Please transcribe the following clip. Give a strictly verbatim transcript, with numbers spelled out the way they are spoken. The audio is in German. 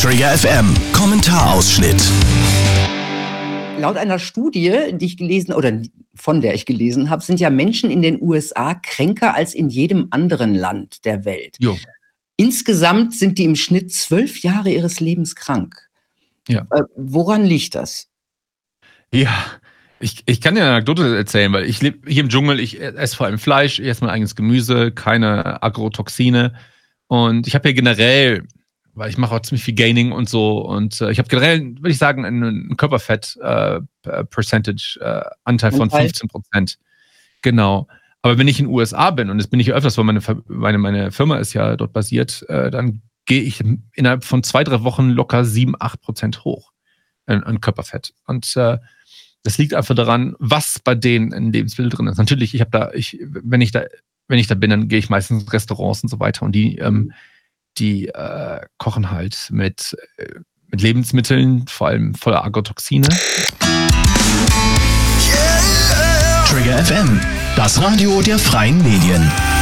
Trigger F M Kommentarausschnitt. Laut einer Studie, die ich gelesen oder von der ich gelesen habe, sind ja Menschen in den U S A kränker als in jedem anderen Land der Welt. Jo. Insgesamt sind die im Schnitt zwölf Jahre ihres Lebens krank. Ja. Äh, woran liegt das? Ja, ich, ich kann dir eine Anekdote erzählen, weil ich lebe hier im Dschungel, ich esse vor allem Fleisch, ich esse mein eigenes Gemüse, keine Agrotoxine. Und ich habe hier generell, weil ich mache auch ziemlich viel Gaining und so, und äh, ich habe generell, würde ich sagen, einen Körperfett-Percentage, äh, äh, Anteil von fünfzehn Prozent. Genau. Aber wenn ich in den U S A bin, und das bin ich ja öfters, weil meine, meine, meine Firma ist ja dort basiert, äh, dann gehe ich innerhalb von zwei, drei Wochen locker sieben, acht Prozent hoch an, an Körperfett. Und äh, das liegt einfach daran, was bei denen in Lebensmitteln drin ist. Natürlich, ich habe da, ich, wenn ich da, wenn ich da bin, dann gehe ich meistens in Restaurants und so weiter, und die, ähm, die äh, kochen halt mit, äh, mit Lebensmitteln, vor allem voller Agrotoxine. Trigger F M, das Radio der freien Medien.